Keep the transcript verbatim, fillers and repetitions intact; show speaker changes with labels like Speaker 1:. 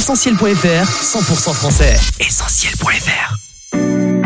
Speaker 1: essentiel point f r, cent pour cent français. essentiel point f r